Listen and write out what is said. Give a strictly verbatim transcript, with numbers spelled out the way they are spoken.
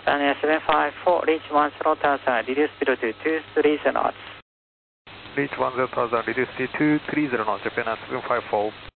Japan Air seven five four, reach one zero thousand, reduce speed to two three zero knots. Reach one zero thousand, reduce to two three zero knots, Japan Air seven five four.